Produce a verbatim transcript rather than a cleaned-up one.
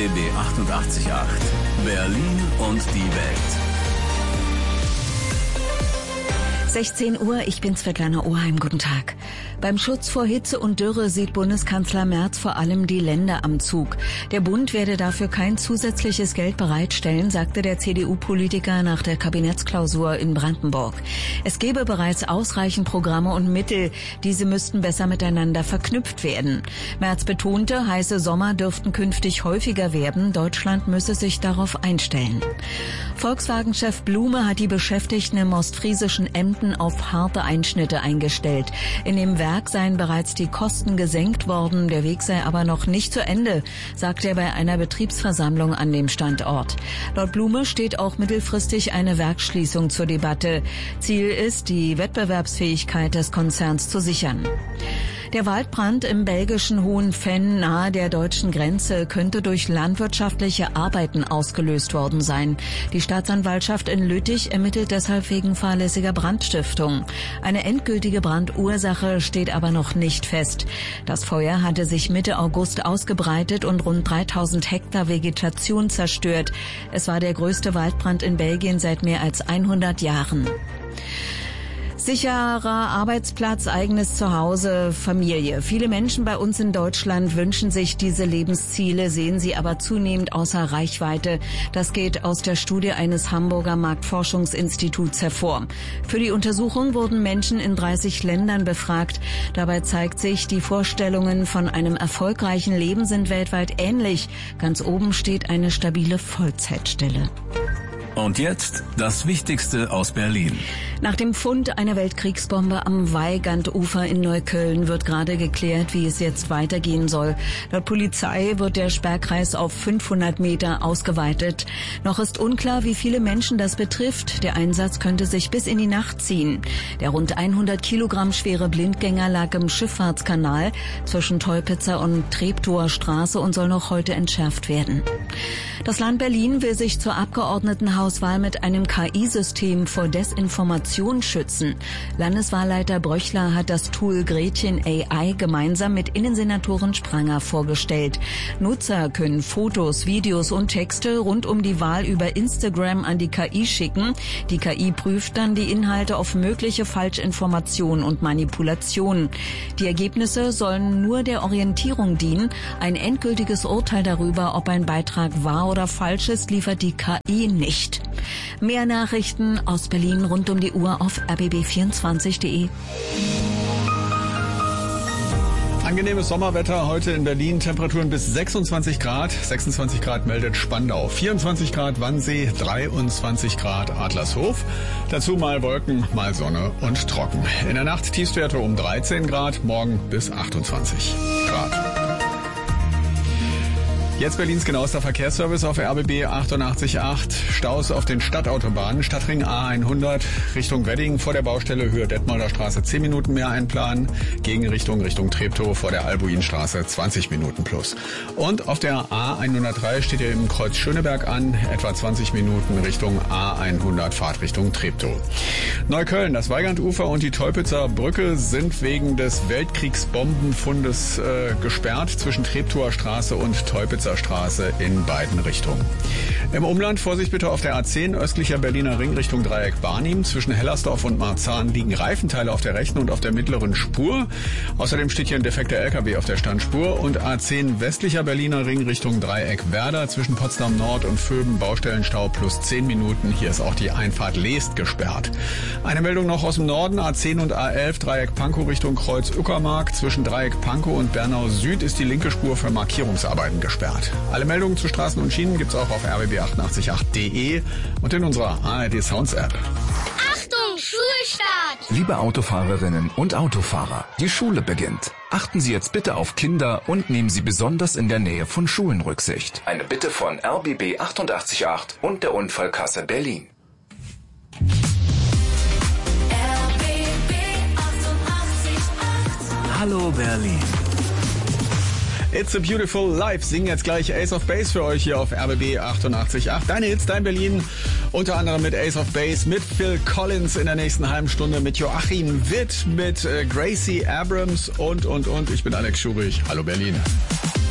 B B achtundachtzig Komma acht. Berlin und die Welt. sechzehn Uhr, ich bin Svetlana Oheim, guten Tag. Beim Schutz vor Hitze und Dürre sieht Bundeskanzler Merz vor allem die Länder am Zug. Der Bund werde dafür kein zusätzliches Geld bereitstellen, sagte der C D U-Politiker nach der Kabinettsklausur in Brandenburg. Es gebe bereits ausreichend Programme und Mittel, diese müssten besser miteinander verknüpft werden. Merz betonte, heiße Sommer dürften künftig häufiger werden, Deutschland müsse sich darauf einstellen. Volkswagen-Chef Blume hat die Beschäftigten im ostfriesischen Emden auf harte Einschnitte eingestellt. In dem Werk seien bereits die Kosten gesenkt worden, der Weg sei aber noch nicht zu Ende, sagte er bei einer Betriebsversammlung an dem Standort. Laut Blume steht auch mittelfristig eine Werksschließung zur Debatte. Ziel ist, die Wettbewerbsfähigkeit des Konzerns zu sichern. Der Waldbrand im belgischen Hohenvenn nahe der deutschen Grenze könnte durch landwirtschaftliche Arbeiten ausgelöst worden sein. Die Staatsanwaltschaft in Lüttich ermittelt deshalb wegen fahrlässiger Brandstiftung. Eine endgültige Brandursache steht aber noch nicht fest. Das Feuer hatte sich Mitte August ausgebreitet und rund dreitausend Hektar Vegetation zerstört. Es war der größte Waldbrand in Belgien seit mehr als hundert Jahren. Sicherer Arbeitsplatz, eigenes Zuhause, Familie. Viele Menschen bei uns in Deutschland wünschen sich diese Lebensziele, sehen sie aber zunehmend außer Reichweite. Das geht aus der Studie eines Hamburger Marktforschungsinstituts hervor. Für die Untersuchung wurden Menschen in dreißig Ländern befragt. Dabei zeigt sich, die Vorstellungen von einem erfolgreichen Leben sind weltweit ähnlich. Ganz oben steht eine stabile Vollzeitstelle. Und jetzt das Wichtigste aus Berlin. Nach dem Fund einer Weltkriegsbombe am Weigandufer in Neukölln wird gerade geklärt, wie es jetzt weitergehen soll. Laut Polizei wird der Sperrkreis auf fünfhundert Meter ausgeweitet. Noch ist unklar, wie viele Menschen das betrifft. Der Einsatz könnte sich bis in die Nacht ziehen. Der rund hundert Kilogramm schwere Blindgänger lag im Schifffahrtskanal zwischen Teupitzer und Treptower Straße und soll noch heute entschärft werden. Das Land Berlin will sich zur Abgeordnetenhauswahl mit einem K I-System vor Desinformation schützen. Landeswahlleiter Bröchler hat das Tool Gretchen A I gemeinsam mit Innensenatorin Spranger vorgestellt. Nutzer können Fotos, Videos und Texte rund um die Wahl über Instagram an die K I schicken. Die K I prüft dann die Inhalte auf mögliche Falschinformationen und Manipulationen. Die Ergebnisse sollen nur der Orientierung dienen. Ein endgültiges Urteil darüber, ob ein Beitrag wahr oder falsch ist, liefert die K I nicht. Mehr Nachrichten aus Berlin rund um die Uhr auf r b b vierundzwanzig punkt d e. Angenehmes Sommerwetter heute in Berlin, Temperaturen bis sechsundzwanzig Grad. sechsundzwanzig Grad meldet Spandau, vierundzwanzig Grad Wannsee, dreiundzwanzig Grad Adlershof. Dazu mal Wolken, mal Sonne und trocken. In der Nacht Tiefstwerte um dreizehn Grad, morgen bis achtundzwanzig Grad. Jetzt Berlins genauester Verkehrsservice auf R B B achtundachtzig Komma acht. Staus auf den Stadtautobahnen, Stadtring A hundert Richtung Wedding vor der Baustelle Höhe Detmolder Straße zehn Minuten mehr einplanen. Gegenrichtung Richtung Treptow vor der Albuinstraße zwanzig Minuten plus. Und auf der A hundertdrei steht ihr im Kreuz Schöneberg an, etwa zwanzig Minuten Richtung A hundert Fahrtrichtung Treptow. Neukölln, das Weigandufer und die Teupitzer Brücke sind wegen des Weltkriegsbombenfundes äh, gesperrt zwischen Treptower Straße und Teupitzer Straße in beiden Richtungen. Im Umland Vorsicht bitte auf der A zehn, östlicher Berliner Ring Richtung Dreieck Barnim. Zwischen Hellersdorf und Marzahn liegen Reifenteile auf der rechten und auf der mittleren Spur. Außerdem steht hier ein defekter L K W auf der Standspur. Und A zehn, westlicher Berliner Ring Richtung Dreieck Werder. Zwischen Potsdam Nord und Vöben Baustellenstau plus zehn Minuten. Hier ist auch die Einfahrt Leest gesperrt. Eine Meldung noch aus dem Norden. A zehn und A elf, Dreieck Pankow Richtung Kreuz Uckermark. Zwischen Dreieck Pankow und Bernau Süd ist die linke Spur für Markierungsarbeiten gesperrt. Alle Meldungen zu Straßen und Schienen gibt's auch auf r b b achtundachtzig Punkt acht punkt d e und in unserer A R D Sounds App. Achtung, Schulstart! Liebe Autofahrerinnen und Autofahrer, die Schule beginnt. Achten Sie jetzt bitte auf Kinder und nehmen Sie besonders in der Nähe von Schulen Rücksicht. Eine Bitte von R B B achtundachtzig Komma acht und der Unfallkasse Berlin. R B B achtundachtzig Komma acht. Hallo Berlin. It's a Beautiful Life. Singen jetzt gleich Ace of Base für euch hier auf R B B achtundachtzig Komma acht. Deine Hits, dein Berlin. Unter anderem mit Ace of Base, mit Phil Collins in der nächsten halben Stunde, mit Joachim Witt, mit äh, Gracie Abrams und, und, und. Ich bin Alex Schurich. Hallo Berlin.